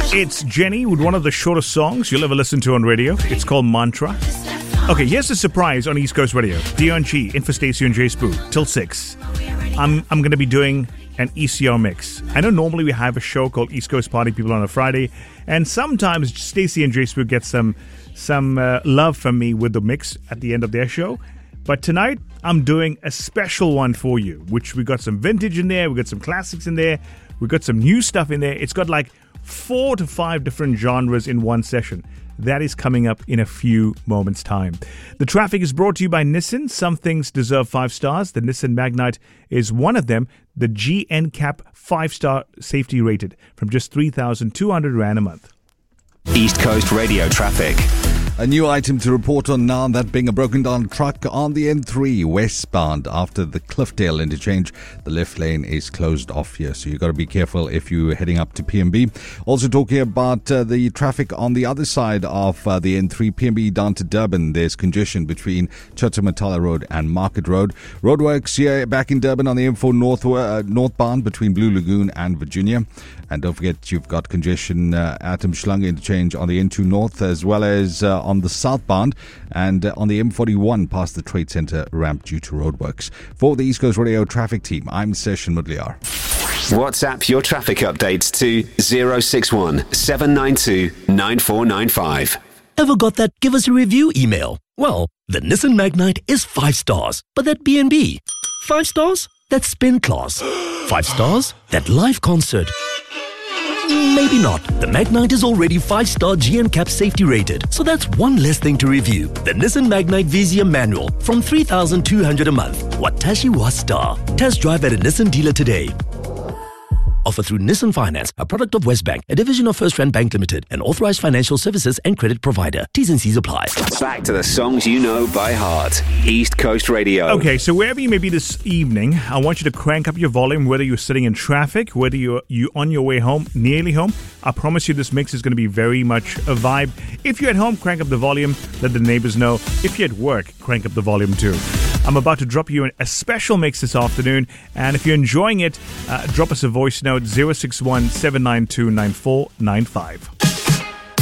It's Jenny with one of the shortest songs you'll ever listen to on radio. It's called Mantra. Okay, here's a surprise on East Coast Radio. Dion G in for Stacey and Jay Spoo till 6. I'm going to be doing an ECR mix. I know normally we have a show called East Coast Party People on a Friday, and sometimes Stacey and Jay Spoo get some love from me with the mix at the end of their show. But tonight, I'm doing a special one for you, which we got some vintage in there, we got some classics in there, we got some new stuff in there. It's got like 4 to 5 different genres in one session. That is coming up in a few moments' time. The traffic is brought to you by Nissan. Some things deserve 5 stars. The Nissan Magnite is one of them. The GNCAP 5-star safety rated from just 3,200 Rand a month. East Coast Radio traffic. A new item to report on now, that being a broken down truck on the N3 westbound after the Cliffdale interchange. The left lane is closed off here, so you've got to be careful if you're heading up to PMB. Also talking about the traffic on the other side of the N3, PMB down to Durban. There's congestion between Chatamatala Road and Market Road. Roadworks here back in Durban on the M4 northbound between Blue Lagoon and Virginia. And don't forget, you've got congestion at Mshlanga interchange on the N2 North, as well as on the southbound and on the M41 past the Trade Center ramp due to roadworks. For the East Coast Radio traffic team, I'm Session Mudliar. WhatsApp your traffic updates to 061 792 9495. Ever got that give us a review email? Well, the Nissan Magnite is 5 stars, but that B&B, 5 stars? That's spin class. 5 stars? That live concert. Maybe not. The Magnite is already 5-star GNCAP safety rated, so that's one less thing to review. The Nissan Magnite Vizia manual from 3,200 a month. Watashi wa star. Test drive at a Nissan dealer today. Offer through Nissan Finance, a product of Westbank, a division of First Rand Bank Limited, an authorized financial services and credit provider. T's and C's apply. Back to the songs you know by heart. East Coast Radio. Okay, so wherever you may be this evening, I want you to crank up your volume, whether you're sitting in traffic, whether you're on your way home, nearly home. I promise you this mix is going to be very much a vibe. If you're at home, crank up the volume, let the neighbors know. If you're at work, crank up the volume too. I'm about to drop you a special mix this afternoon, and if you're enjoying it, drop us a voice note, 061 792 9495.